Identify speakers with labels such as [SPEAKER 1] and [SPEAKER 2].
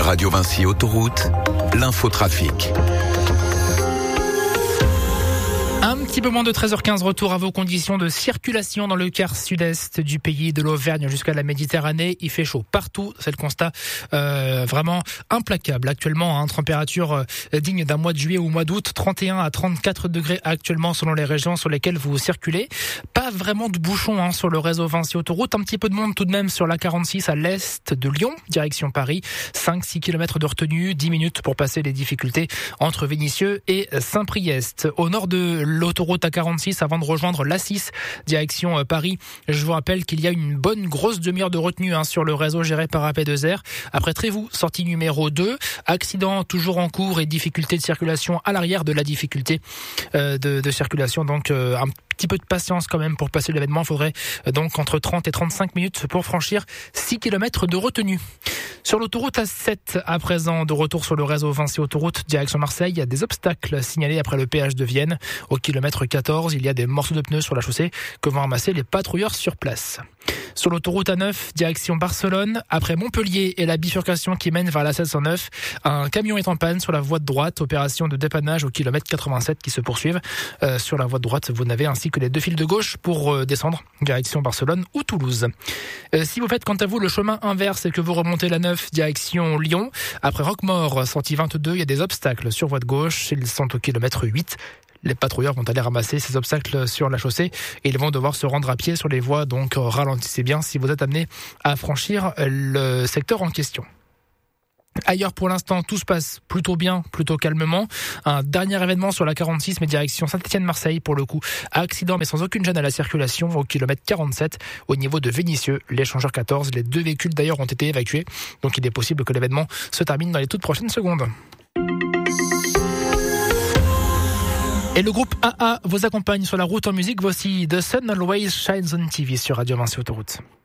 [SPEAKER 1] Radio Vinci Autoroute, l'infotrafic.
[SPEAKER 2] Un petit peu moins de 13h15, retour à vos conditions de circulation dans le quart sud-est du pays, de l'Auvergne jusqu'à la Méditerranée. Il fait chaud partout, c'est le constat vraiment implacable. Actuellement, température digne d'un mois de juillet ou mois d'août, 31 à 34 degrés actuellement selon les régions sur lesquelles vous circulez. Pas vraiment de bouchons sur le réseau Vinci Autoroute, un petit peu de monde tout de même sur la 46 à l'est de Lyon, direction Paris. 5-6 km de retenue, 10 minutes pour passer les difficultés entre Vénissieux et Saint-Priest. Au nord de l'autoroute A46 avant de rejoindre l'A6 direction Paris. Je vous rappelle qu'il y a une bonne grosse demi-heure de retenue sur le réseau géré par AP2R. Après Trévoux, sortie numéro 2. Accident toujours en cours et difficulté de circulation à l'arrière de la difficulté de circulation. Donc un petit peu de patience quand même pour passer l'événement. Il faudrait donc entre 30 et 35 minutes pour franchir 6 km de retenue. Sur l'autoroute A7, à présent, de retour sur le réseau Vinci Autoroute, direction Marseille, il y a des obstacles signalés après le péage de Vienne. Au kilomètre 14, il y a des morceaux de pneus sur la chaussée que vont ramasser les patrouilleurs sur place. Sur l'autoroute A9, direction Barcelone, après Montpellier et la bifurcation qui mène vers la 709, un camion est en panne sur la voie de droite, opération de dépannage au kilomètre 87 qui se poursuivent. Sur la voie de droite, vous n'avez ainsi que les deux fils de gauche pour descendre, direction Barcelone ou Toulouse. Si vous faites quant à vous le chemin inverse et que vous remontez la 9, direction Lyon, après Roquemaure, sortie 22, il y a des obstacles sur voie de gauche, ils sont au kilomètre 8. Les patrouilleurs vont aller ramasser ces obstacles sur la chaussée et ils vont devoir se rendre à pied sur les voies, donc ralentissez bien si vous êtes amené à franchir le secteur en question. Ailleurs, pour l'instant, tout se passe plutôt bien, plutôt calmement. Un dernier événement sur la 46, mais direction Saint-Étienne-Marseille, pour le coup. Accident, mais sans aucune gêne à la circulation, au kilomètre 47, au niveau de Vénissieux, l'échangeur 14. Les deux véhicules, d'ailleurs, ont été évacués. Donc, il est possible que l'événement se termine dans les toutes prochaines secondes. Et le groupe AA vous accompagne sur la route en musique. Voici The Sun Always Shines on TV sur Radio Vinci Autoroute.